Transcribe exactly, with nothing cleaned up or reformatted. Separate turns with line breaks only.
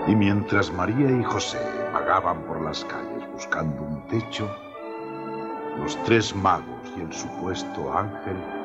Y mientras María y José vagaban por las calles buscando un techo, los tres magos y el supuesto ángel